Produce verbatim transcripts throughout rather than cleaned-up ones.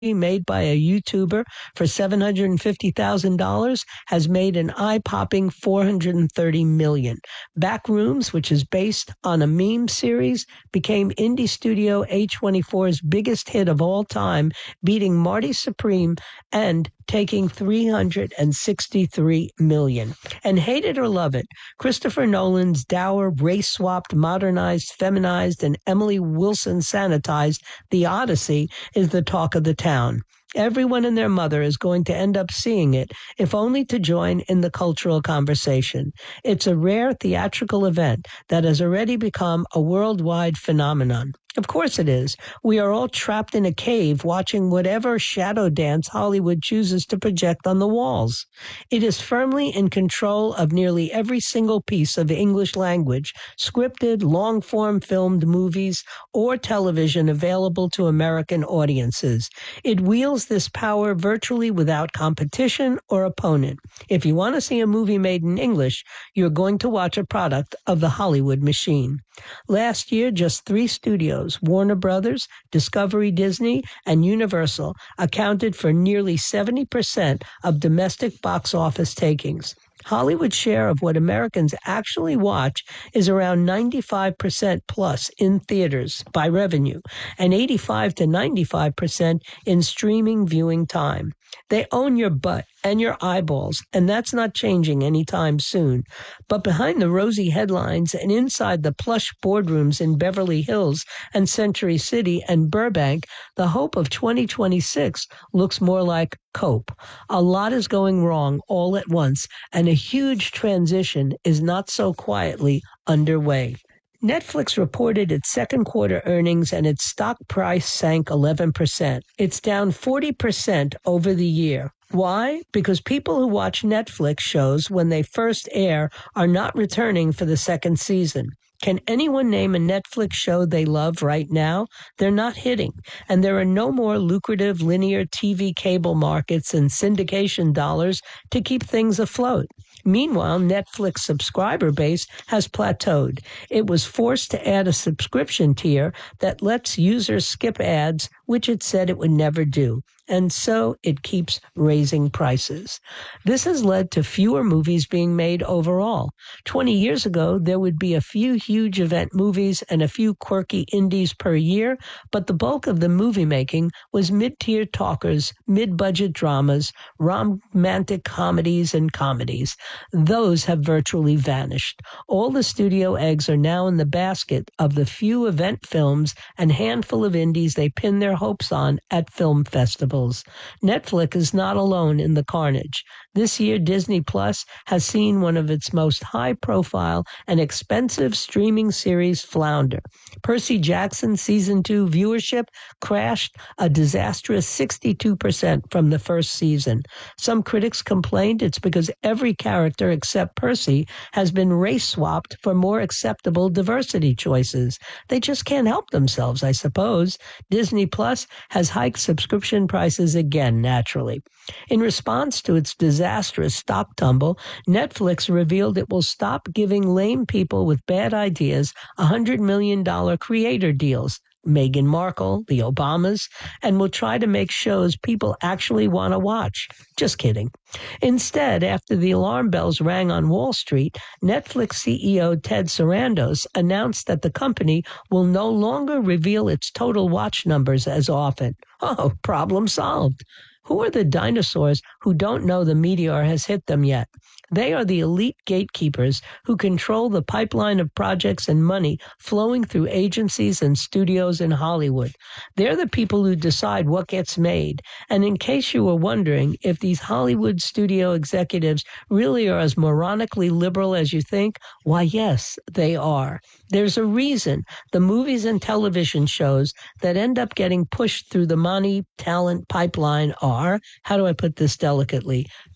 made by a YouTuber for seven hundred fifty thousand dollars has made an eye-popping four hundred thirty million dollars. Backrooms, which is based on a meme series, became indie studio A twenty-four's biggest hit of all time, beating Marty Supreme and taking three hundred sixty-three million dollars. And hate it or love it, Christopher Nolan's dour, race-swapped, modernized, feminized, and Emily Wilson sanitized The Odyssey is the talk of the town. Everyone and their mother is going to end up seeing it, if only to join in the cultural conversation. It's a rare theatrical event that has already become a worldwide phenomenon. Of course it is. We are all trapped in a cave watching whatever shadow dance Hollywood chooses to project on the walls. It is firmly in control of nearly every single piece of English language, scripted, long-form filmed movies, or television available to American audiences. It wields this power virtually without competition or opponent. If you want to see a movie made in English, you're going to watch a product of the Hollywood machine. Last year, just three studios, Warner Brothers, Discovery Disney, and Universal, accounted for nearly seventy percent of domestic box office takings. Hollywood's share of what Americans actually watch is around ninety-five percent plus in theaters by revenue and eighty-five to ninety-five percent in streaming viewing time. They own your butt and your eyeballs, and that's not changing anytime soon. But behind the rosy headlines and inside the plush boardrooms in Beverly Hills and Century City and Burbank, the hope of twenty twenty-six looks more like cope. A lot is going wrong all at once, and a huge transition is not so quietly underway. Netflix reported its second quarter earnings and its stock price sank eleven percent. It's down forty percent over the year. Why? Because people who watch Netflix shows when they first air are not returning for the second season. Can anyone name a Netflix show they love right now? They're not hitting, and there are no more lucrative linear T V cable markets and syndication dollars to keep things afloat. Meanwhile, Netflix subscriber base has plateaued. It was forced to add a subscription tier that lets users skip ads, which it said it would never do. And so it keeps raising prices. This has led to fewer movies being made overall. Twenty years ago, there would be a few huge event movies and a few quirky indies per year, but the bulk of the movie making was mid-tier talkers, mid-budget dramas, romantic comedies, and comedies. Those have virtually vanished. All the studio eggs are now in the basket of the few event films and handful of indies they pin their hopes on at film festivals. Netflix is not alone in the carnage. This year, Disney Plus has seen one of its most high-profile and expensive streaming series flounder. Percy Jackson Season two viewership crashed a disastrous sixty-two percent from the first season. Some critics complained it's because every character except Percy has been race-swapped for more acceptable diversity choices. They just can't help themselves, I suppose. Disney Plus has hiked subscription prices again, naturally. In response to its disastrous stock tumble, Netflix revealed it will stop giving lame people with bad ideas one hundred million dollars creator deals, Meghan Markle, the Obamas, and will try to make shows people actually want to watch. Just kidding. Instead, after the alarm bells rang on Wall Street, Netflix C E O Ted Sarandos announced that the company will no longer reveal its total watch numbers as often. Oh, problem solved. Who are the dinosaurs who don't know the meteor has hit them yet? They are the elite gatekeepers who control the pipeline of projects and money flowing through agencies and studios in Hollywood. They're the people who decide what gets made. And in case you were wondering if these Hollywood studio executives really are as moronically liberal as you think, why, yes, they are. There's a reason the movies and television shows that end up getting pushed through the money talent pipeline are, how do I put this delicately,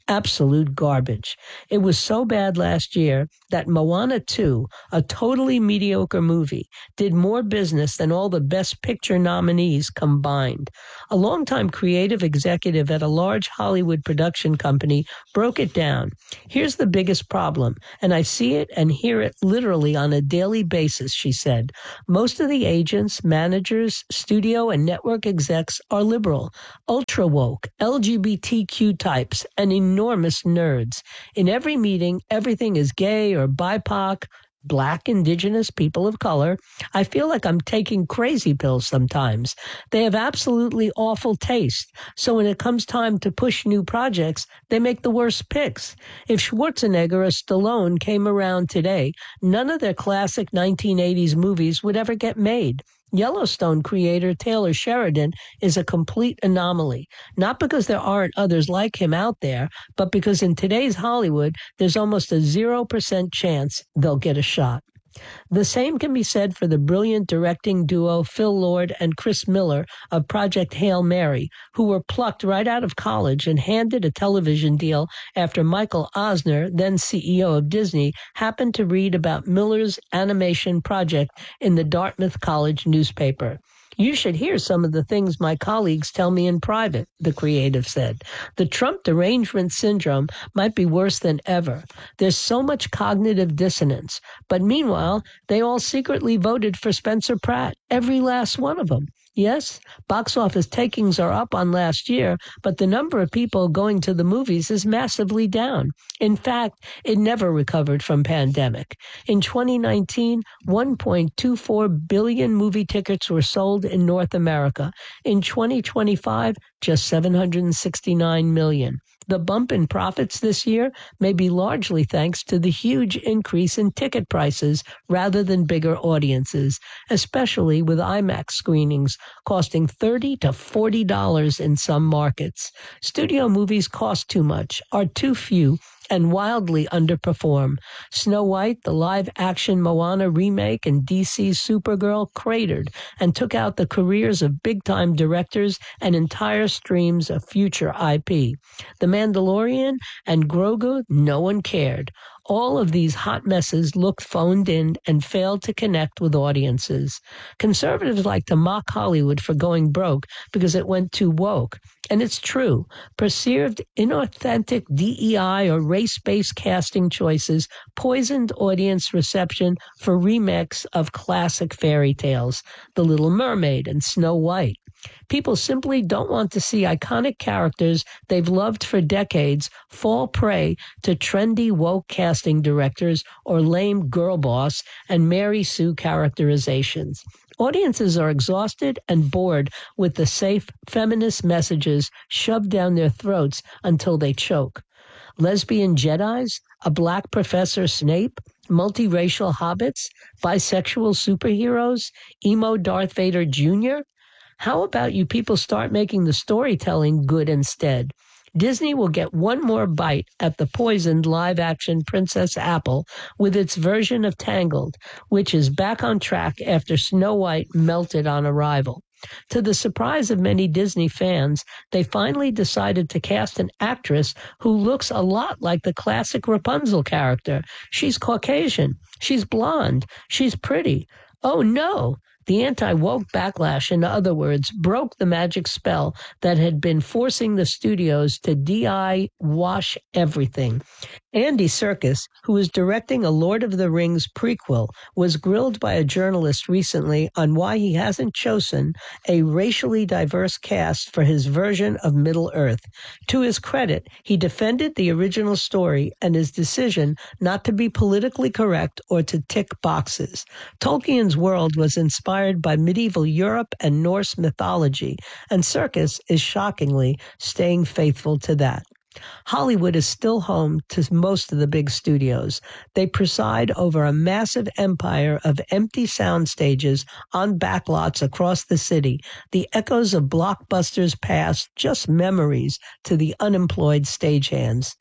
Absolute garbage. It was so bad last year that Moana two, a totally mediocre movie, did more business than all the Best Picture nominees combined. A longtime creative executive at a large Hollywood production company broke it down. Here's the biggest problem, and I see it and hear it literally on a daily basis, she said. Most of the agents, managers, studio, and network execs are liberal, ultra woke, L G B T Q types, and enormous nerds. In every meeting, everything is gay or B I P O C, Black, Indigenous, people of color. I feel like I'm taking crazy pills sometimes. They have absolutely awful taste. So when it comes time to push new projects, they make the worst picks. If Schwarzenegger or Stallone came around today, none of their classic nineteen eighties movies would ever get made. Yellowstone creator Taylor Sheridan is a complete anomaly, not because there aren't others like him out there, but because in today's Hollywood, there's almost a zero percent chance they'll get a shot. The same can be said for the brilliant directing duo Phil Lord and Chris Miller of Project Hail Mary, who were plucked right out of college and handed a television deal after Michael Eisner, then C E O of Disney, happened to read about Miller's animation project in the Dartmouth College newspaper. You should hear some of the things my colleagues tell me in private, the creative said. The Trump derangement syndrome might be worse than ever. There's so much cognitive dissonance. But meanwhile, they all secretly voted for Spencer Pratt, every last one of them. Yes, box office takings are up on last year, but the number of people going to the movies is massively down. In fact, it never recovered from pandemic. In twenty nineteen, one point two four billion movie tickets were sold in North America. In twenty twenty-five, just seven hundred sixty-nine million. The bump in profits this year may be largely thanks to the huge increase in ticket prices rather than bigger audiences, especially with IMAX screenings costing thirty to forty dollars in some markets. Studio movies cost too much, are too few, and wildly underperform. Snow White, the live-action Moana remake, and D C's Supergirl cratered and took out the careers of big-time directors and entire streams of future I P. The Mandalorian and Grogu, no one cared. All of these hot messes looked phoned in and failed to connect with audiences. Conservatives like to mock Hollywood for going broke because it went too woke. And it's true. Perceived inauthentic D E I or race-based casting choices poisoned audience reception for remakes of classic fairy tales, The Little Mermaid and Snow White. People simply don't want to see iconic characters they've loved for decades fall prey to trendy woke casting directors or lame girl boss and Mary Sue characterizations. Audiences are exhausted and bored with the safe feminist messages shoved down their throats until they choke. Lesbian Jedis, a black Professor Snape, multiracial hobbits, bisexual superheroes, emo Darth Vader Junior? How about you people start making the storytelling good instead? Disney will get one more bite at the poisoned live-action Princess Apple with its version of Tangled, which is back on track after Snow White melted on arrival. To the surprise of many Disney fans, they finally decided to cast an actress who looks a lot like the classic Rapunzel character. She's Caucasian. She's blonde. She's pretty. Oh, no! The anti-woke backlash, in other words, broke the magic spell that had been forcing the studios to D I wash everything. Andy Serkis, who is directing a Lord of the Rings prequel, was grilled by a journalist recently on why he hasn't chosen a racially diverse cast for his version of Middle-earth. To his credit, he defended the original story and his decision not to be politically correct or to tick boxes. Tolkien's world was inspired by medieval Europe and Norse mythology, and Serkis is shockingly staying faithful to that. Hollywood is still home to most of the big studios. They preside over a massive empire of empty sound stages on backlots across the city, the echoes of blockbusters past, just memories to the unemployed stagehands.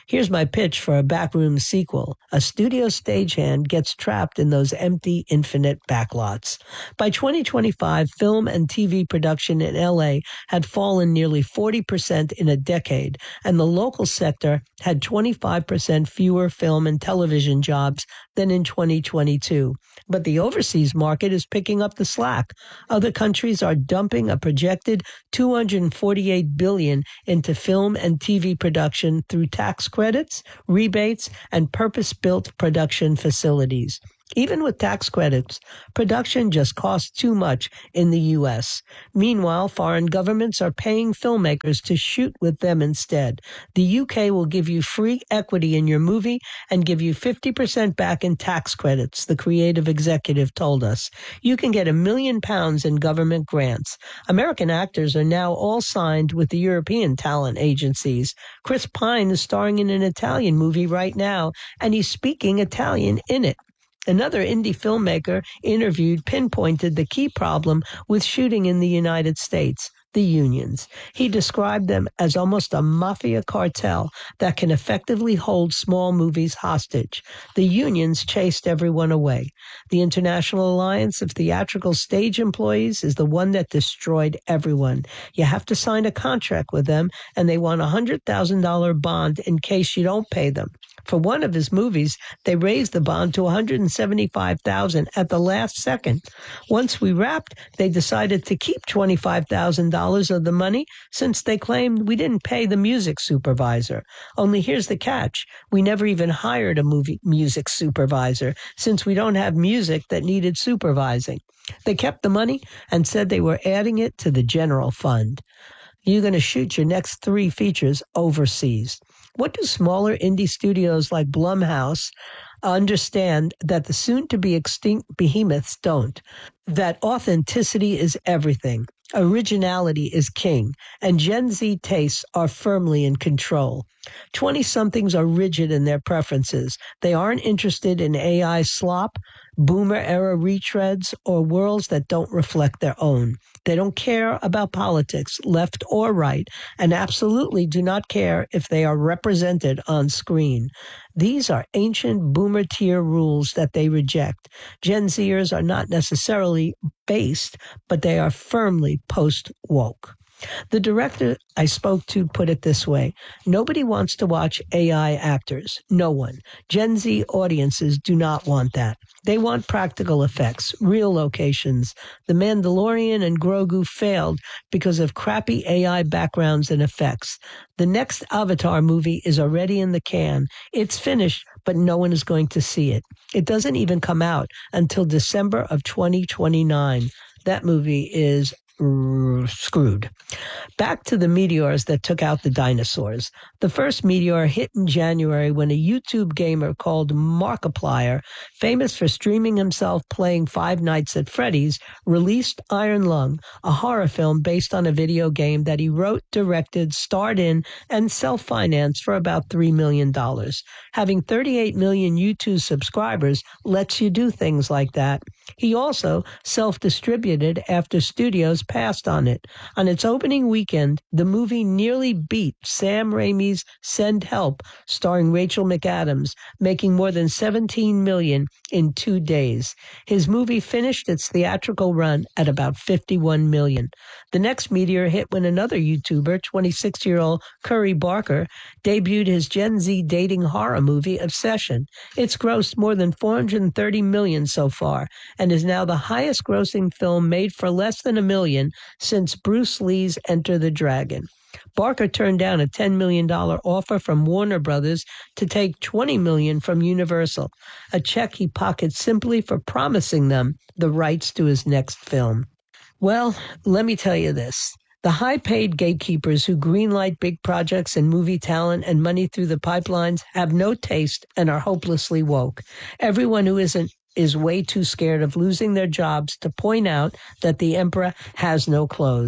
Here's my pitch for a Backroom sequel. A studio stagehand gets trapped in those empty, infinite backlots. By twenty twenty-five, film and T V production in L A had fallen nearly forty percent in a decade, and the local sector had twenty-five percent fewer film and television jobs than in twenty twenty-two. But the overseas market is picking up the slack. Other countries are dumping a projected two hundred forty-eight billion dollars into film and T V production through tax credits, rebates, and purpose-built production facilities. Even with tax credits, production just costs too much in the U S. Meanwhile, foreign governments are paying filmmakers to shoot with them instead. The U K will give you free equity in your movie and give you fifty percent back in tax credits, the creative executive told us. You can get a million pounds in government grants. American actors are now all signed with the European talent agencies. Chris Pine is starring in an Italian movie right now, and he's speaking Italian in it. Another indie filmmaker interviewed pinpointed the key problem with shooting in the United States, the unions. He described them as almost a mafia cartel that can effectively hold small movies hostage. The unions chased everyone away. The International Alliance of Theatrical Stage Employees is the one that destroyed everyone. You have to sign a contract with them, and they want a one hundred thousand dollars bond in case you don't pay them. For one of his movies, they raised the bond to one hundred seventy-five thousand dollars at the last second. Once we wrapped, they decided to keep twenty-five thousand dollars of the money since they claimed we didn't pay the music supervisor. Only here's the catch. We never even hired a movie music supervisor since we don't have music that needed supervising. They kept the money and said they were adding it to the general fund. You're going to shoot your next three features overseas. What do smaller indie studios like Blumhouse understand that the soon-to-be extinct behemoths don't? That authenticity is everything. Originality is king, and Gen Z tastes are firmly in control. Twenty-somethings are rigid in their preferences. They aren't interested in A I slop, boomer-era retreads, or worlds that don't reflect their own. They don't care about politics, left or right, and absolutely do not care if they are represented on screen. These are ancient boomer-tier rules that they reject. Gen Zers are not necessarily based, but they are firmly post-woke. The director I spoke to put it this way: nobody wants to watch A I actors. No one. Gen Z audiences do not want that. They want practical effects, real locations. The Mandalorian and Grogu failed because of crappy A I backgrounds and effects. The next Avatar movie is already in the can. It's finished, but no one is going to see it. It doesn't even come out until December of twenty twenty-nine. That movie is screwed. Back to the meteors that took out the dinosaurs. The first meteor hit in January when a YouTube gamer called Markiplier, famous for streaming himself playing Five Nights at Freddy's, released Iron Lung, a horror film based on a video game that he wrote, directed, starred in, and self-financed for about three million dollars. Having thirty-eight million YouTube subscribers lets you do things like that. He also self-distributed after studios passed on it. On its opening weekend, the movie nearly beat Sam Raimi's Send Help, starring Rachel McAdams, making more than seventeen million dollars in two days. His movie finished its theatrical run at about fifty-one million dollars. The next meteor hit when another YouTuber, twenty-six-year-old Curry Barker, debuted his Gen Z dating horror movie Obsession. It's grossed more than four hundred thirty million dollars so far, and is now the highest-grossing film made for less than a million since Bruce Lee's Enter the Dragon. Barker turned down a ten million dollars offer from Warner Brothers to take twenty million dollars from Universal, a check he pocketed simply for promising them the rights to his next film. Well, let me tell you this. The high-paid gatekeepers who greenlight big projects and movie talent and money through the pipelines have no taste and are hopelessly woke. Everyone who isn't is way too scared of losing their jobs to point out that the emperor has no clothes.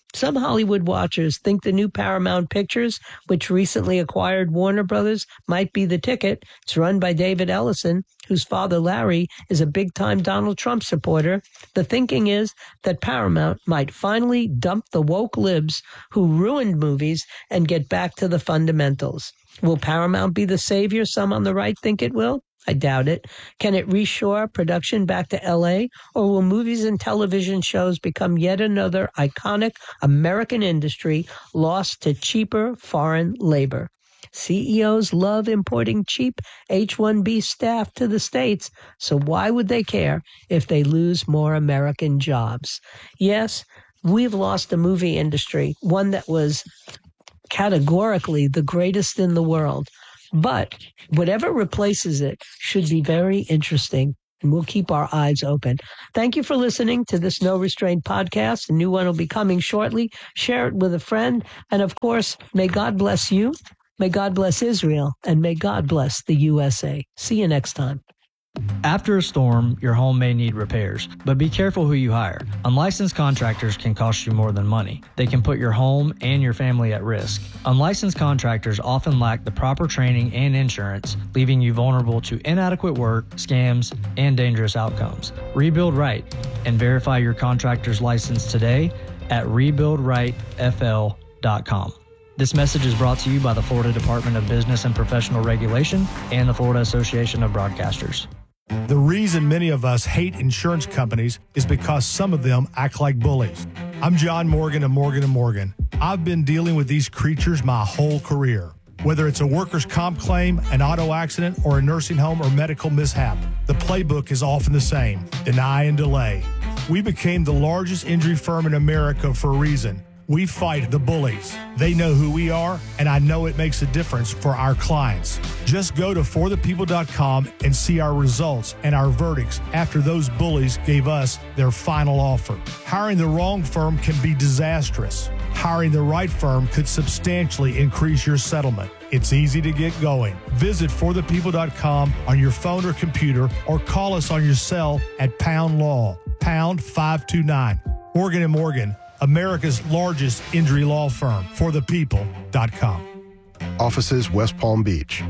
Some Hollywood watchers think the new Paramount Pictures, which recently acquired Warner Brothers, might be the ticket. It's run by David Ellison, whose father Larry is a big-time Donald Trump supporter. The thinking is that Paramount might finally dump the woke libs who ruined movies and get back to the fundamentals. Will Paramount be the savior some on the right think it will? I doubt it. Can it reshore production back to L A, or will movies and television shows become yet another iconic American industry lost to cheaper foreign labor? C E Os love importing cheap H one B staff to the States, so why would they care if they lose more American jobs? Yes, we've lost a movie industry, one that was categorically the greatest in the world. But whatever replaces it should be very interesting, and we'll keep our eyes open. Thank you for listening to this No Restraint podcast. A new one will be coming shortly. Share it with a friend. And of course, may God bless you, may God bless Israel, and may God bless the U S A. See you next time. After a storm, your home may need repairs, but be careful who you hire. Unlicensed contractors can cost you more than money. They can put your home and your family at risk. Unlicensed contractors often lack the proper training and insurance, leaving you vulnerable to inadequate work, scams, and dangerous outcomes. Rebuild right and verify your contractor's license today at rebuild right f l dot com. This message is brought to you by the Florida Department of Business and Professional Regulation and the Florida Association of Broadcasters. The reason many of us hate insurance companies is because some of them act like bullies. I'm John Morgan of Morgan and Morgan. I've been dealing with these creatures my whole career. Whether it's a workers' comp claim, an auto accident, or a nursing home or medical mishap, the playbook is often the same: deny and delay. We became the largest injury firm in America for a reason. We fight the bullies. They know who we are, and I know it makes a difference for our clients. Just go to for the people dot com and see our results and our verdicts after those bullies gave us their final offer. Hiring the wrong firm can be disastrous. Hiring the right firm could substantially increase your settlement. It's easy to get going. Visit for the people dot com on your phone or computer, or call us on your cell at Pound Law, pound five two nine. Morgan and Morgan, America's largest injury law firm, for the people dot com. Offices, West Palm Beach.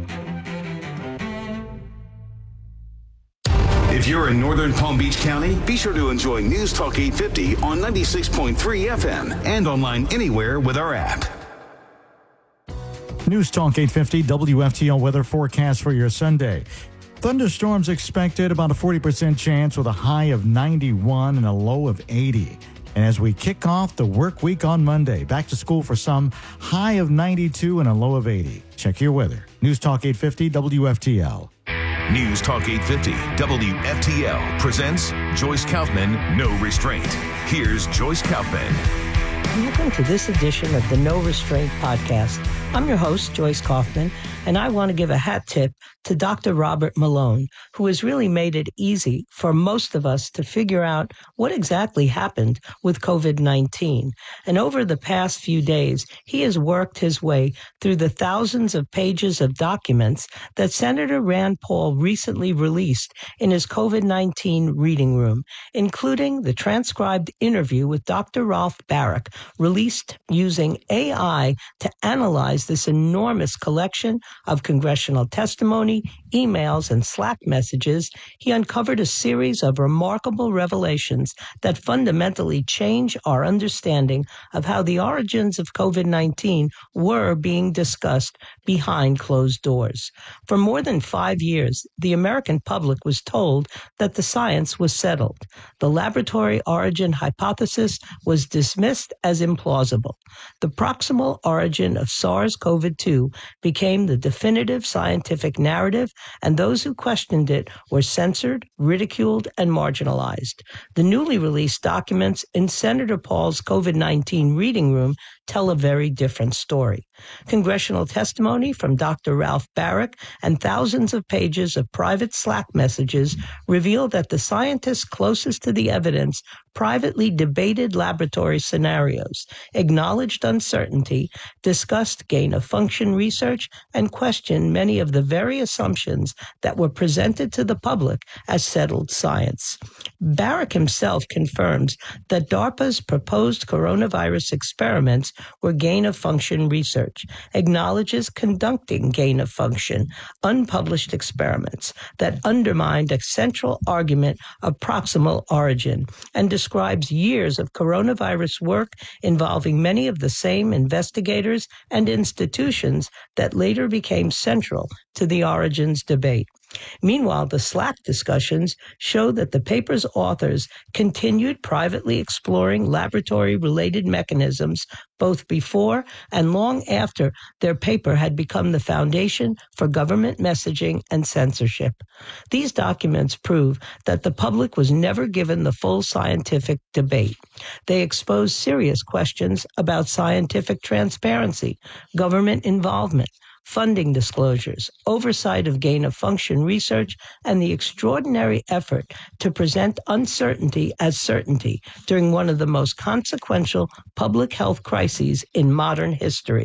If you're in northern Palm Beach County, be sure to enjoy News Talk eight fifty on ninety-six point three F M and online anywhere with our app. News Talk eight fifty W F T L weather forecast for your Sunday. Thunderstorms expected, about a forty percent chance, with a high of ninety-one and a low of eighty. And as we kick off the work week on Monday, back to school for some, high of ninety-two and a low of eighty. Check your weather. News Talk eight fifty W F T L. News Talk eight fifty W F T L presents Joyce Kaufman, No Restraint. Here's Joyce Kaufman. Welcome to this edition of the No Restraint podcast. I'm your host, Joyce Kaufman, and I want to give a hat tip to Doctor Robert Malone, who has really made it easy for most of us to figure out what exactly happened with covid nineteen. And over the past few days, he has worked his way through the thousands of pages of documents that Senator Rand Paul recently released in his covid nineteen reading room, including the transcribed interview with Doctor Ralph Baric, released using A I to analyze this enormous collection of congressional testimony, emails, and Slack messages. He uncovered a series of remarkable revelations that fundamentally change our understanding of how the origins of covid nineteen were being discussed behind closed doors. For more than five years, the American public was told that the science was settled. The laboratory origin hypothesis was dismissed as implausible. The proximal origin of SARS-C o V two became the definitive scientific narrative, and those who questioned it were censored, ridiculed, and marginalized. The newly released documents in Senator Paul's covid nineteen reading room tell a very different story. Congressional testimony from Doctor Ralph Baric and thousands of pages of private Slack messages reveal that the scientists closest to the evidence privately debated laboratory scenarios, acknowledged uncertainty, discussed gain-of-function research, and questioned many of the very assumptions revelations that were presented to the public as settled science. Barack himself confirms that DARPA's proposed coronavirus experiments were gain-of-function research, acknowledges conducting gain-of-function, unpublished experiments that undermined a central argument of proximal origin, and describes years of coronavirus work involving many of the same investigators and institutions that later became central to the origins debate. Meanwhile, the Slack discussions show that the paper's authors continued privately exploring laboratory-related mechanisms both before and long after their paper had become the foundation for government messaging and censorship. These documents prove that the public was never given the full scientific debate. They expose serious questions about scientific transparency, government involvement, funding disclosures, oversight of gain-of-function research, and the extraordinary effort to present uncertainty as certainty during one of the most consequential public health crises in modern history.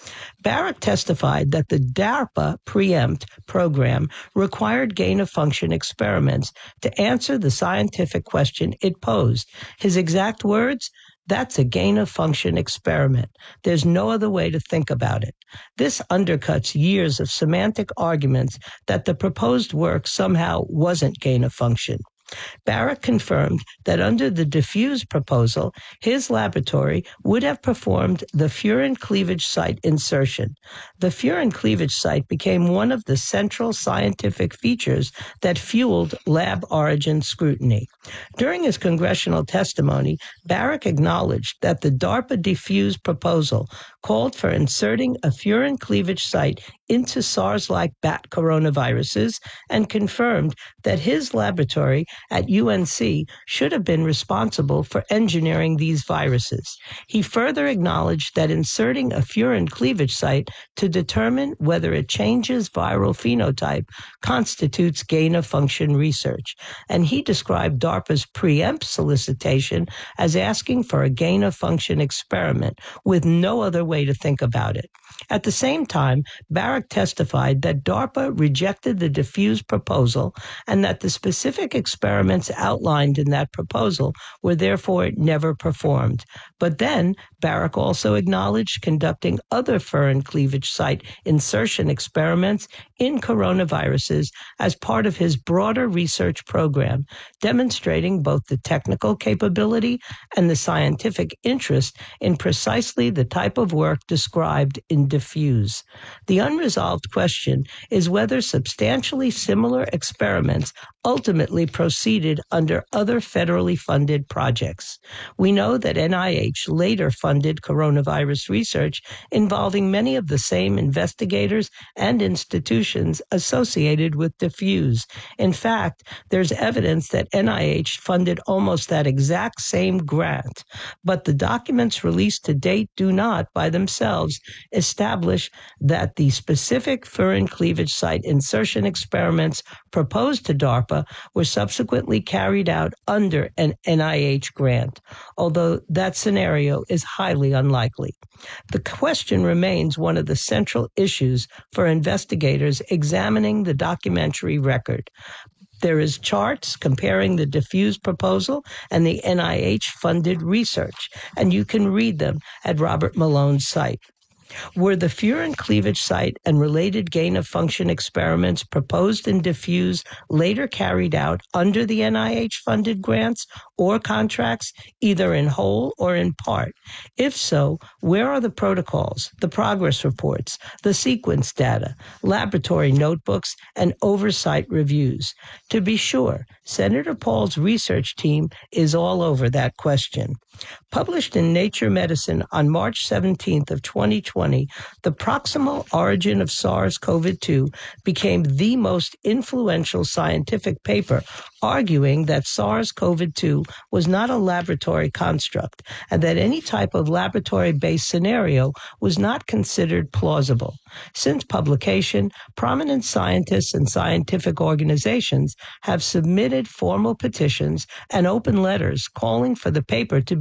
Barack testified that the DARPA PREEMPT program required gain-of-function experiments to answer the scientific question it posed. His exact words, "That's a gain-of-function experiment. There's no other way to think about it." This undercuts years of semantic arguments that the proposed work somehow wasn't gain-of-function. Barack confirmed that under the diffuse proposal, his laboratory would have performed the furin cleavage site insertion. The furin cleavage site became one of the central scientific features that fueled lab origin scrutiny. During his congressional testimony, Barack acknowledged that the DARPA diffuse proposal called for inserting a furin cleavage site into SARS-like bat coronaviruses and confirmed that his laboratory at U N C should have been responsible for engineering these viruses. He further acknowledged that inserting a furin cleavage site to determine whether it changes viral phenotype constitutes gain-of-function research, and he described DARPA's PREEMPT solicitation as asking for a gain-of-function experiment with no other way to think about it. At the same time, Barack testified that DARPA rejected the diffuse proposal and that the specific experiments outlined in that proposal were therefore never performed. But then, Barack also acknowledged conducting other furin cleavage site insertion experiments in coronaviruses as part of his broader research program, demonstrating both the technical capability and the scientific interest in precisely the type of work described in diffuse. The unresolved question is whether substantially similar experiments ultimately proceeded under other federally funded projects. We know that N I H later funded coronavirus research involving many of the same investigators and institutions associated with diffuse. In fact, there's evidence that N I H funded almost that exact same grant, but the documents released to date do not, by themselves, establish that the specific furin cleavage site insertion experiments proposed to DARPA were subsequently carried out under an N I H grant, although that scenario is highly unlikely. The question remains one of the central issues for investigators examining the documentary record. There is charts comparing the diffuse proposal and the N I H-funded research, and you can read them at Robert Malone's site. Were the furin cleavage site and related gain-of-function experiments proposed in diffuse later carried out under the N I H-funded grants or contracts, either in whole or in part? If so, where are the protocols, the progress reports, the sequence data, laboratory notebooks, and oversight reviews? To be sure, Senator Paul's research team is all over that question. Published in Nature Medicine on March seventeenth of twenty twenty, The Proximal Origin of SARS-C o V two became the most influential scientific paper arguing that SARS-C o V two was not a laboratory construct and that any type of laboratory-based scenario was not considered plausible. Since publication, prominent scientists and scientific organizations have submitted formal petitions and open letters calling for the paper to be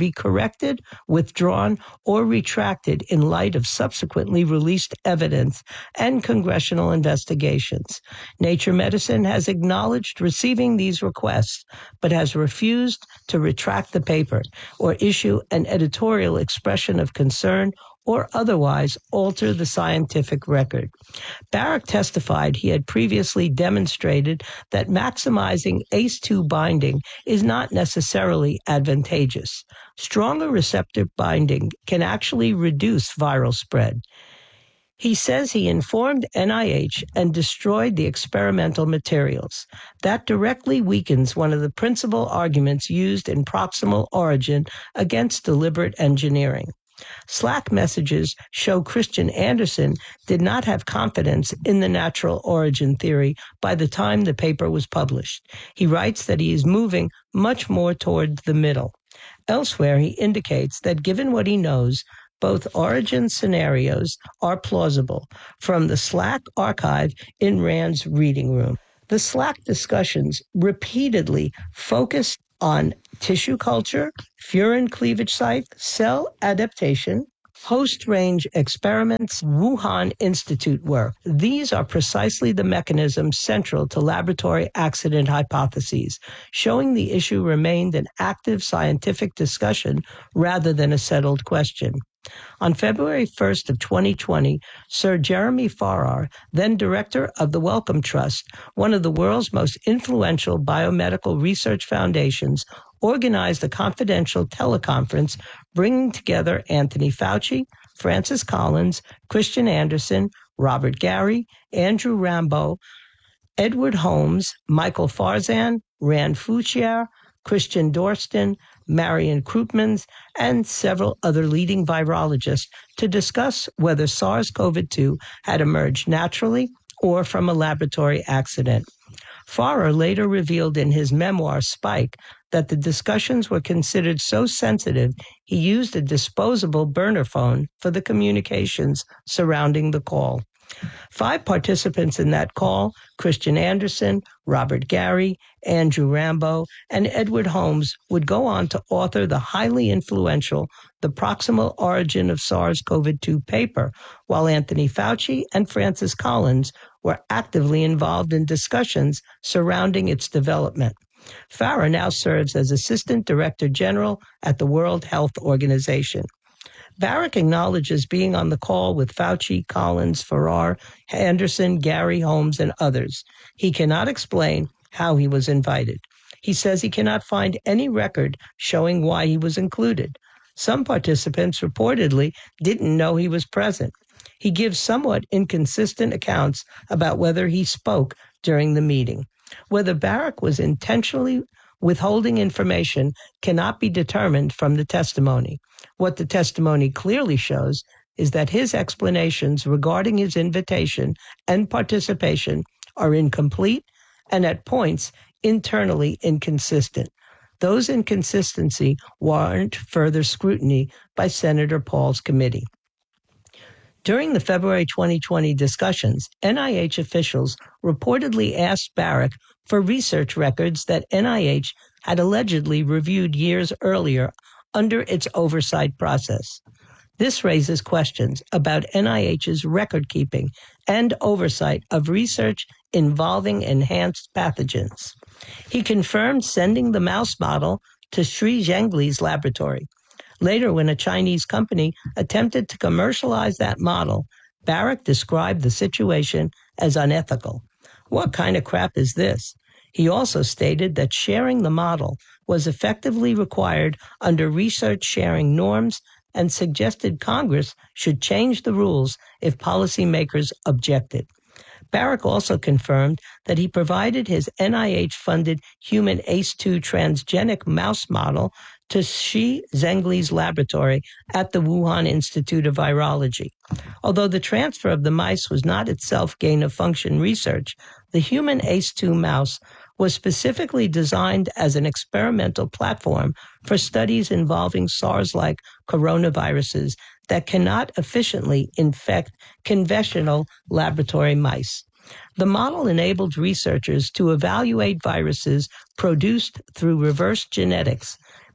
be corrected, withdrawn, or retracted in light of subsequently released evidence and congressional investigations. Nature Medicine has acknowledged receiving these requests, but has refused to retract the paper or issue an editorial expression of concern or otherwise alter the scientific record. Barak testified he had previously demonstrated that maximizing A C E two binding is not necessarily advantageous. Stronger receptor binding can actually reduce viral spread. He says he informed N I H and destroyed the experimental materials. That directly weakens one of the principal arguments used in proximal origin against deliberate engineering. Slack messages show Christian Anderson did not have confidence in the natural origin theory by the time the paper was published. He writes that he is moving much more toward the middle. Elsewhere, he indicates that given what he knows, both origin scenarios are plausible from the Slack archive in Rand's reading room. The Slack discussions repeatedly focused on tissue culture, furin cleavage site, cell adaptation, host range experiments, Wuhan Institute work. These are precisely the mechanisms central to laboratory accident hypotheses, showing the issue remained an active scientific discussion rather than a settled question. On February first of twenty twenty, Sir Jeremy Farrar, then director of the Wellcome Trust, one of the world's most influential biomedical research foundations, organized a confidential teleconference bringing together Anthony Fauci, Francis Collins, Christian Anderson, Robert Gary, Andrew Rambo, Edward Holmes, Michael Farzan, Rand Fouchier, Christian Dorston, Marion Krupmans, and several other leading virologists to discuss whether SARS-C o V two had emerged naturally or from a laboratory accident. Farrar later revealed in his memoir, Spike, that the discussions were considered so sensitive he used a disposable burner phone for the communications surrounding the call. Five participants in that call, Christian Anderson, Robert Gary, Andrew Rambo, and Edward Holmes, would go on to author the highly influential The Proximal Origin of SARS-C o V two paper, while Anthony Fauci and Francis Collins were actively involved in discussions surrounding its development. Farrar now serves as Assistant Director General at the World Health Organization. Barak acknowledges being on the call with Fauci, Collins, Farrar, Anderson, Gary, Holmes, and others. He cannot explain how he was invited. He says he cannot find any record showing why he was included. Some participants reportedly didn't know he was present. He gives somewhat inconsistent accounts about whether he spoke during the meeting. Whether Barak was intentionally withholding information cannot be determined from the testimony. What the testimony clearly shows is that his explanations regarding his invitation and participation are incomplete and at points internally inconsistent. Those inconsistencies warrant further scrutiny by Senator Paul's committee. During the February twenty twenty discussions, N I H officials reportedly asked Barak for research records that N I H had allegedly reviewed years earlier under its oversight process. This raises questions about N I H's record-keeping and oversight of research involving enhanced pathogens. He confirmed sending the mouse model to Shi Zhengli's laboratory. Later, when a Chinese company attempted to commercialize that model, Barak described the situation as unethical. What kind of crap is this? He also stated that sharing the model was effectively required under research sharing norms and suggested Congress should change the rules if policymakers objected. Barak also confirmed that he provided his N I H-funded human A C E two transgenic mouse model to Shi Zhengli's laboratory at the Wuhan Institute of Virology. Although the transfer of the mice was not itself gain-of-function research, the human A C E two mouse was specifically designed as an experimental platform for studies involving SARS-like coronaviruses that cannot efficiently infect conventional laboratory mice. The model enabled researchers to evaluate viruses produced through reverse genetics,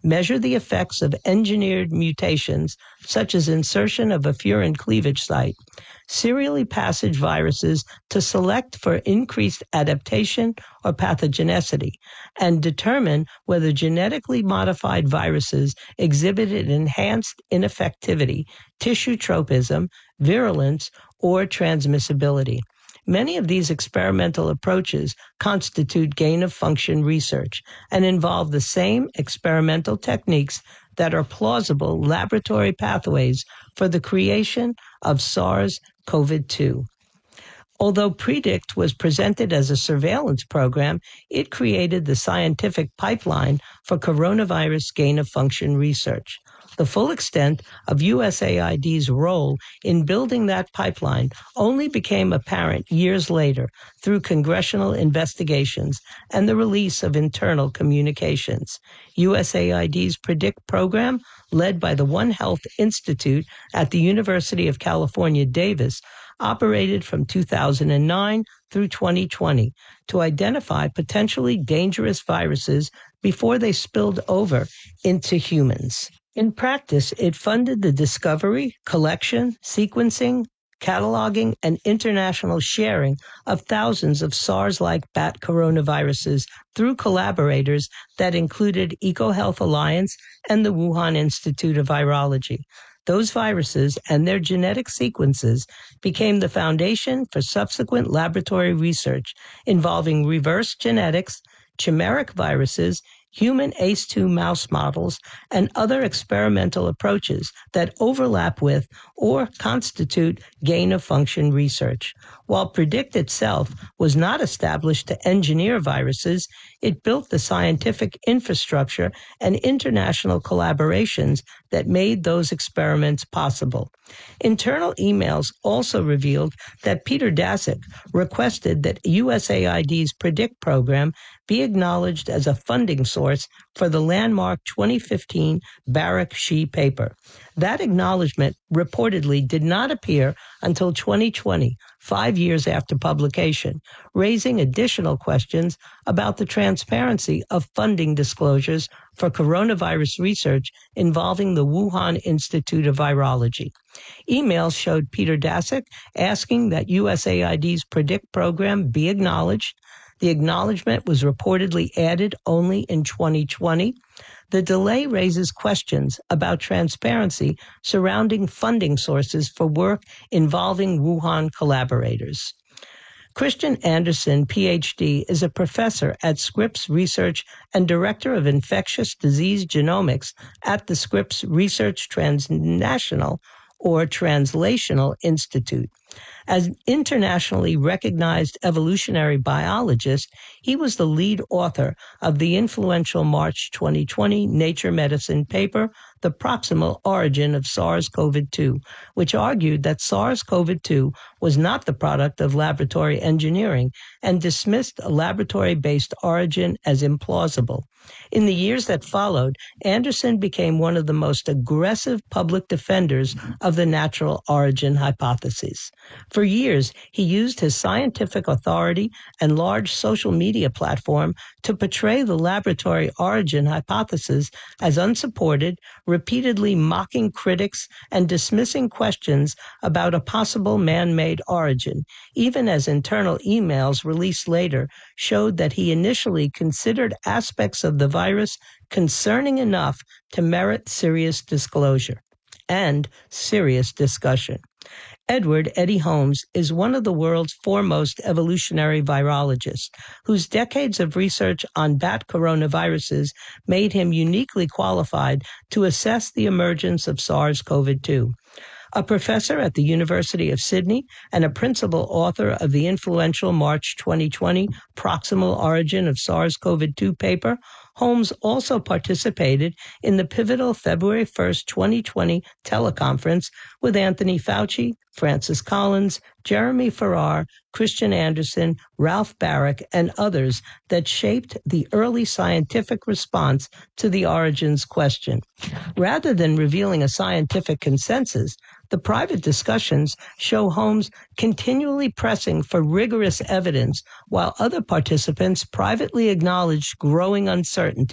measure the effects of engineered mutations, such as insertion of a furin cleavage site, serially passage viruses to select for increased adaptation or pathogenicity, and determine whether genetically modified viruses exhibited enhanced ineffectivity, tissue tropism, virulence, or transmissibility. Many of these experimental approaches constitute gain-of-function research and involve the same experimental techniques that are plausible laboratory pathways for the creation of SARS-C o V two. Although PREDICT was presented as a surveillance program, it created the scientific pipeline for coronavirus gain-of-function research. The full extent of U S A I D's role in building that pipeline only became apparent years later through congressional investigations and the release of internal communications. U S A I D's PREDICT program, led by the One Health Institute at the University of California, Davis, operated from two thousand nine through twenty twenty to identify potentially dangerous viruses before they spilled over into humans. In practice, it funded the discovery, collection, sequencing, cataloging, and international sharing of thousands of SARS-like bat coronaviruses through collaborators that included EcoHealth Alliance and the Wuhan Institute of Virology. Those viruses and their genetic sequences became the foundation for subsequent laboratory research involving reverse genetics, chimeric viruses, human A C E two mouse models, and other experimental approaches that overlap with or constitute gain-of-function research. While PREDICT itself was not established to engineer viruses, it built the scientific infrastructure and international collaborations that made those experiments possible. Internal emails also revealed that Peter Daszak requested that U S A I D's PREDICT program be acknowledged as a funding source for the landmark twenty fifteen Barak-Shih paper. That acknowledgement reportedly did not appear until twenty twenty, five years after publication, raising additional questions about the transparency of funding disclosures for coronavirus research involving the Wuhan Institute of Virology. Emails showed Peter Daszak asking that U S A I D's PREDICT program be acknowledged. The acknowledgement was reportedly added only in twenty twenty. The delay raises questions about transparency surrounding funding sources for work involving Wuhan collaborators. Christian Anderson, P H D, is a professor at Scripps Research and director of infectious disease genomics at the Scripps Research Transnational or Translational Institute. As an internationally recognized evolutionary biologist, he was the lead author of the influential March twenty twenty Nature Medicine paper, The Proximal Origin of SARS-C o V two, which argued that SARS-C o V two was not the product of laboratory engineering and dismissed a laboratory-based origin as implausible. In the years that followed, Anderson became one of the most aggressive public defenders of the natural origin hypothesis. For years, he used his scientific authority and large social media platform to portray the laboratory origin hypothesis as unsupported, repeatedly mocking critics and dismissing questions about a possible man-made origin, even as internal emails released later showed that he initially considered aspects of the virus concerning enough to merit serious disclosure and serious discussion. Edward Eddie Holmes is one of the world's foremost evolutionary virologists, whose decades of research on bat coronaviruses made him uniquely qualified to assess the emergence of SARS-C o V two. A professor at the University of Sydney and a principal author of the influential March twenty twenty Proximal Origin of SARS-C o V two paper, Holmes also participated in the pivotal February first, twenty twenty teleconference with Anthony Fauci, Francis Collins, Jeremy Farrar, Christian Anderson, Ralph Baric, and others that shaped the early scientific response to the origins question. Rather than revealing a scientific consensus, the private discussions show Holmes continually pressing for rigorous evidence while other participants privately acknowledged growing uncertainty,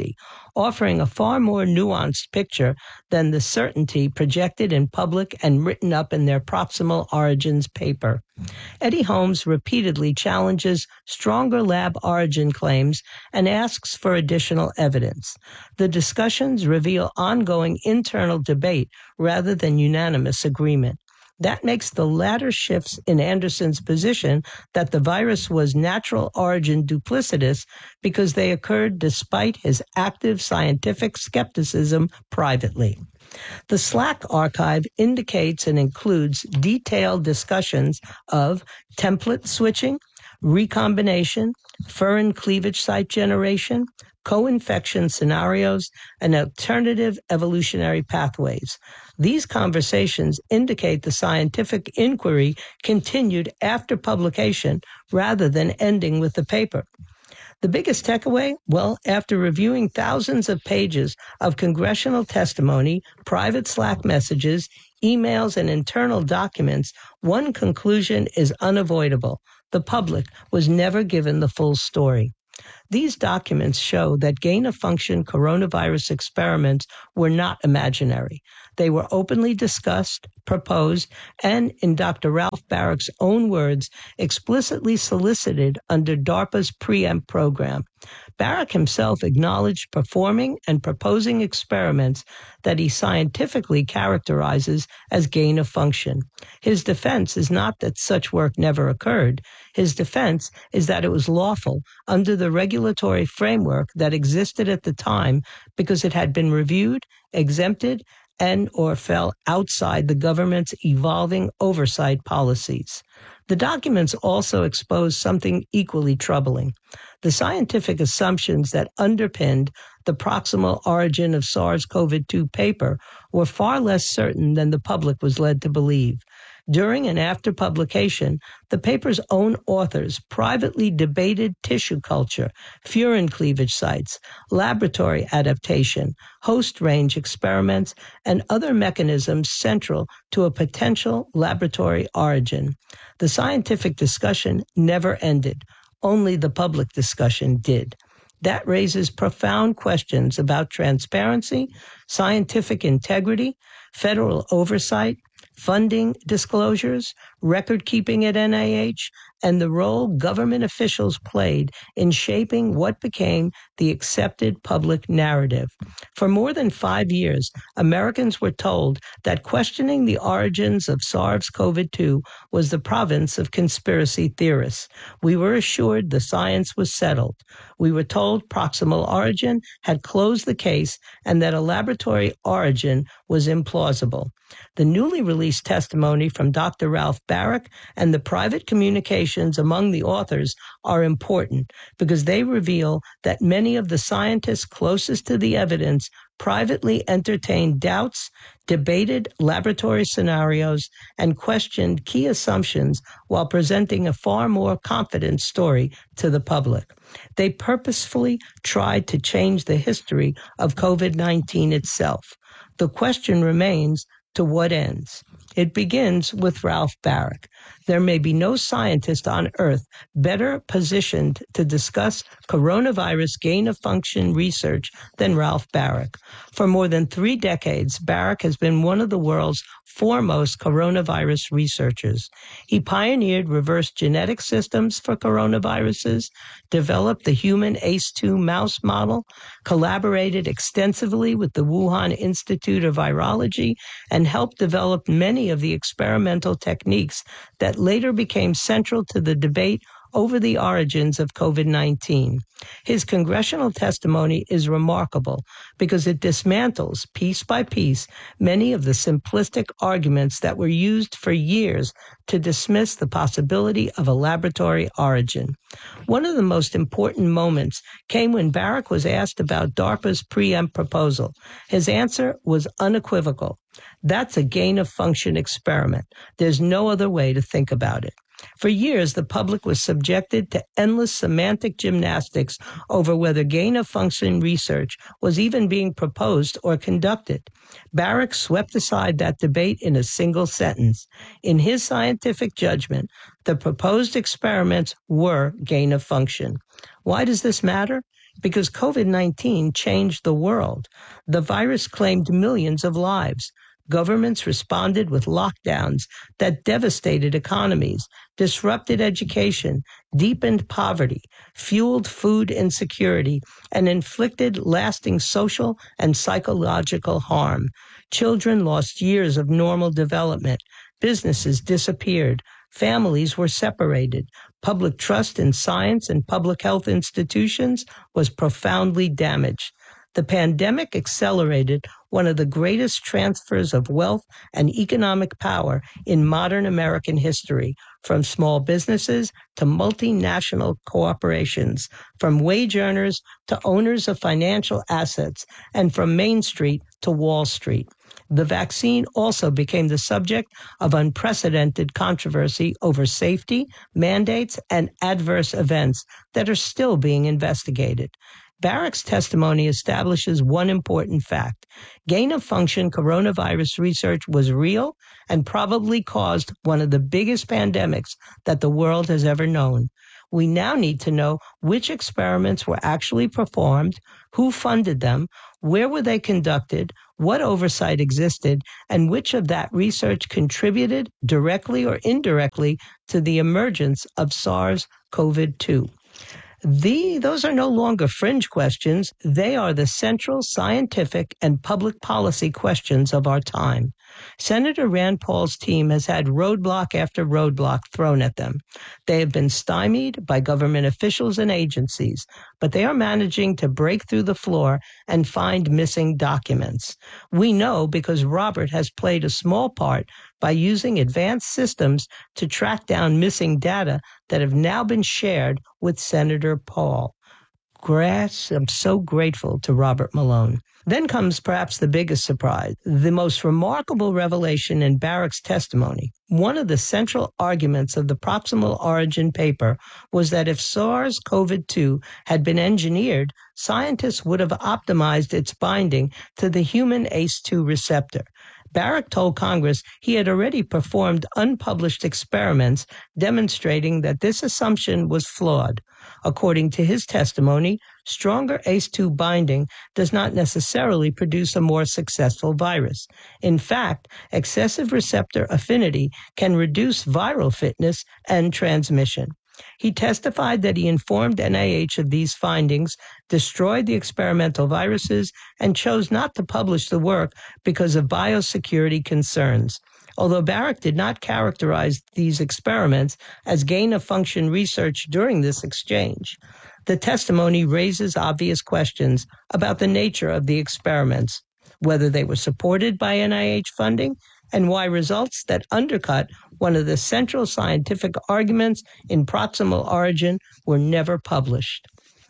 offering a far more nuanced picture than the certainty projected in public and written up in their Proximal Origins paper. Eddie Holmes repeatedly challenges stronger lab origin claims and asks for additional evidence. The discussions reveal ongoing internal debate rather than unanimous agreement. That makes the latter shifts in Anderson's position that the virus was natural origin duplicitous because they occurred despite his active scientific skepticism privately. The SLAC archive indicates and includes detailed discussions of template switching, recombination, furin cleavage site generation, co-infection scenarios, and alternative evolutionary pathways. These conversations indicate the scientific inquiry continued after publication rather than ending with the paper. The biggest takeaway? Well, after reviewing thousands of pages of congressional testimony, private Slack messages, emails, and internal documents, one conclusion is unavoidable. The public was never given the full story. These documents show that gain-of-function coronavirus experiments were not imaginary. They were openly discussed, proposed, and, in Doctor Ralph Barrick's own words, explicitly solicited under DARPA's PREEMPT program. Barrick himself acknowledged performing and proposing experiments that he scientifically characterizes as gain-of-function. His defense is not that such work never occurred. His defense is that it was lawful under the regulatory framework that existed at the time because it had been reviewed, exempted, and or fell outside the government's evolving oversight policies. The documents also expose something equally troubling. The scientific assumptions that underpinned the proximal origin of SARS-C o V two paper were far less certain than the public was led to believe. During and after publication, the paper's own authors privately debated tissue culture, furin cleavage sites, laboratory adaptation, host range experiments, and other mechanisms central to a potential laboratory origin. The scientific discussion never ended. Only the public discussion did. That raises profound questions about transparency, scientific integrity, federal oversight, funding disclosures, record-keeping at N I H, and the role government officials played in shaping what became the accepted public narrative. For more than five years, Americans were told that questioning the origins of SARS-C o V two was the province of conspiracy theorists. We were assured the science was settled. We were told proximal origin had closed the case and that a laboratory origin was implausible. The newly released testimony from Doctor Ralph Barrick and the private communications among the authors are important because they reveal that many of the scientists closest to the evidence privately entertained doubts, debated laboratory scenarios, and questioned key assumptions while presenting a far more confident story to the public. They purposefully tried to change the history of COVID nineteen itself. The question remains, to what ends? It begins with Ralph Barrick. There may be no scientist on Earth better positioned to discuss coronavirus gain-of-function research than Ralph Barrick. For more than three decades, Barrick has been one of the world's foremost coronavirus researchers. He pioneered reverse genetic systems for coronaviruses, developed the human A C E two mouse model, collaborated extensively with the Wuhan Institute of Virology, and helped develop many of the experimental techniques that later became central to the debate over the origins of COVID nineteen. His congressional testimony is remarkable because it dismantles, piece by piece, many of the simplistic arguments that were used for years to dismiss the possibility of a laboratory origin. One of the most important moments came when Barrick was asked about DARPA's PREEMPT proposal. His answer was unequivocal. That's a gain-of-function experiment. There's no other way to think about it. For years, the public was subjected to endless semantic gymnastics over whether gain-of-function research was even being proposed or conducted. Barrick swept aside that debate in a single sentence. In his scientific judgment, the proposed experiments were gain-of-function. Why does this matter? because COVID nineteen changed the world. The virus claimed millions of lives. Governments responded with lockdowns that devastated economies, disrupted education, deepened poverty, fueled food insecurity, and inflicted lasting social and psychological harm. Children lost years of normal development. Businesses disappeared. Families were separated. Public trust in science and public health institutions was profoundly damaged. The pandemic accelerated one of the greatest transfers of wealth and economic power in modern American history, from small businesses to multinational corporations, from wage earners to owners of financial assets, and from Main Street to Wall Street. The vaccine also became the subject of unprecedented controversy over safety, mandates, and adverse events that are still being investigated. Barrick's testimony establishes one important fact. Gain-of-function coronavirus research was real and probably caused one of the biggest pandemics that the world has ever known. We now need to know which experiments were actually performed, who funded them, where were they conducted, what oversight existed, and which of that research contributed directly or indirectly to the emergence of SARS-C o V two. The, those are no longer fringe questions. They are the central scientific and public policy questions of our time. Senator Rand Paul's team has had roadblock after roadblock thrown at them. They have been stymied by government officials and agencies, but they are managing to break through the floor and find missing documents. We know because Robert has played a small part by using advanced systems to track down missing data that have now been shared with Senator Paul. Grass, I'm so grateful to Robert Malone. Then comes perhaps the biggest surprise, the most remarkable revelation in Barrick's testimony. One of the central arguments of the Proximal Origin paper was that if SARS-C o V two had been engineered, scientists would have optimized its binding to the human A C E two receptor. Barrick told Congress he had already performed unpublished experiments demonstrating that this assumption was flawed. According to his testimony, stronger A C E two binding does not necessarily produce a more successful virus. In fact, excessive receptor affinity can reduce viral fitness and transmission. He testified that he informed N I H of these findings, destroyed the experimental viruses, and chose not to publish the work because of biosecurity concerns. Although Barrick did not characterize these experiments as gain-of-function research during this exchange, the testimony raises obvious questions about the nature of the experiments, whether they were supported by N I H funding, and why results that undercut one of the central scientific arguments in Proximal Origin were never published.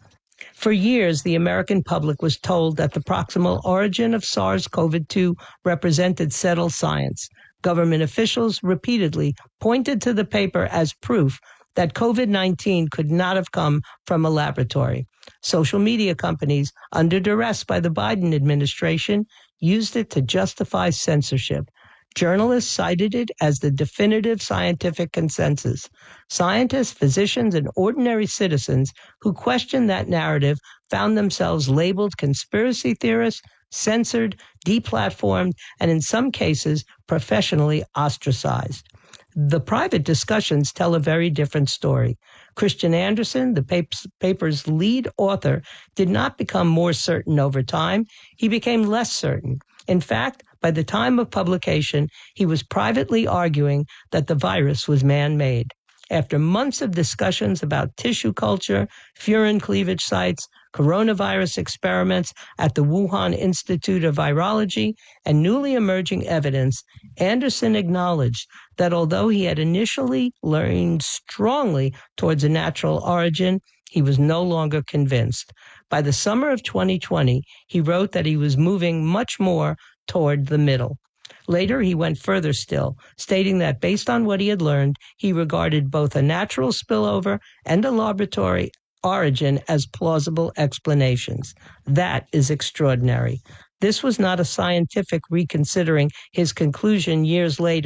For years, the American public was told that the proximal origin of SARS-C o V two represented settled science. Government officials repeatedly pointed to the paper as proof that COVID nineteen could not have come from a laboratory. Social media companies, under duress by the Biden administration, used it to justify censorship. Journalists cited it as the definitive scientific consensus. Scientists, physicians, and ordinary citizens who questioned that narrative found themselves labeled conspiracy theorists, censored, deplatformed, and in some cases, professionally ostracized. The private discussions tell a very different story. Christian Anderson, the paper's lead author, did not become more certain over time. He became less certain. In fact, by the time of publication, he was privately arguing that the virus was man-made. After months of discussions about tissue culture, furin cleavage sites, coronavirus experiments at the Wuhan Institute of Virology, and newly emerging evidence, Anderson acknowledged that although he had initially leaned strongly towards a natural origin, he was no longer convinced. By the summer of twenty twenty, he wrote that he was moving much more toward the middle. Later, he went further still, stating that based on what he had learned, he regarded both a natural spillover and a laboratory origin as plausible explanations. That is extraordinary. This was not a scientific reconsidering his conclusion years later.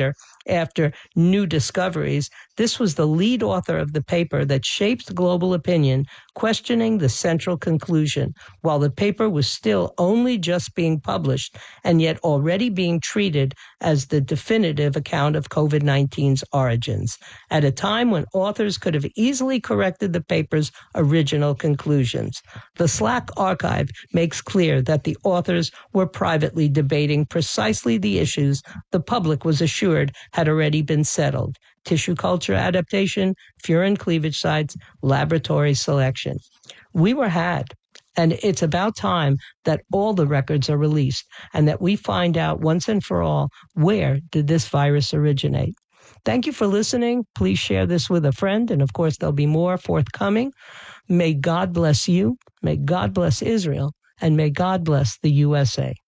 after new discoveries, this was the lead author of the paper that shaped global opinion, questioning the central conclusion, while the paper was still only just being published and yet already being treated as the definitive account of COVID nineteen's origins, at a time when authors could have easily corrected the paper's original conclusions. The Slack archive makes clear that the authors were privately debating precisely the issues the public was assured had already been settled: tissue culture adaptation, furin cleavage sites, laboratory selection. We were had, and it's about time that all the records are released and that we find out once and for all, where did this virus originate? Thank you for listening. Please share this with a friend, and of course there'll be more forthcoming. May God bless you, may God bless Israel, and may God bless the U S A.